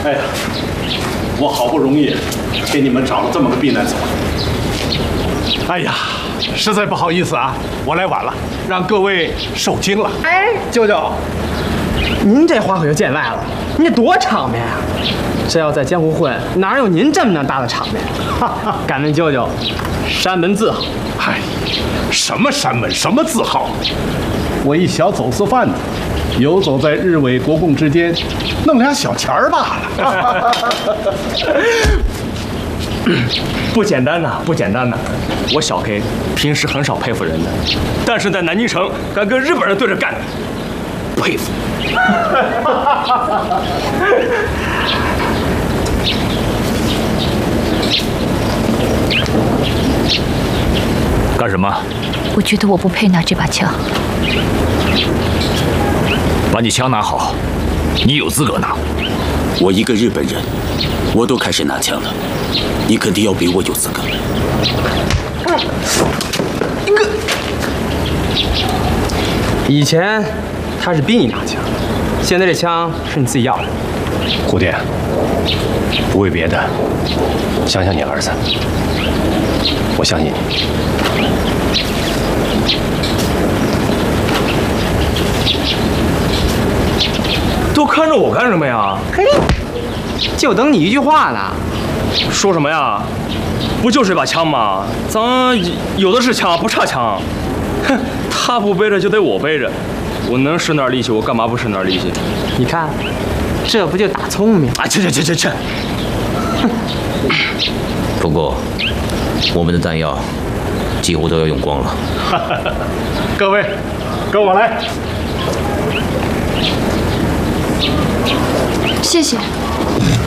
哎呀，我好不容易给你们找了这么个避难所。哎呀，实在不好意思啊，我来晚了，让各位受惊了。 哎，舅舅，您这话可就见外了，您这多场面啊！这要在江湖混，哪有您这么大的场面？敢问舅舅，山门字号？ 嗨，什么山门，什么字号？我一小走私贩子，游走在日伪国共之间，弄俩小钱儿罢了。 不简单呐，不简单呐！我小 K 平时很少佩服人的，但是在南京城敢跟日本人对着干，佩服。 干什么？ 我觉得我不配拿这把枪。 把你枪拿好，你有资格拿。 我一个日本人，我都开始拿枪了，你肯定要比我有资格。 以前他是逼你拿枪，现在这枪是你自己要的。 胡爹，不为别的，想想你儿子，我相信你。 都看着我干什么呀？ 嘿，就等你一句话呢。 说什么呀？不就是一把枪吗？咱有的是枪，不差枪。哼，他不背着就得我背着，我能使点力气，我干嘛不使点力气？ 你看，这不就打聪明？ 啊，去！ 不过，我们的弹药几乎都要用光了。 各位，跟我来。 谢谢。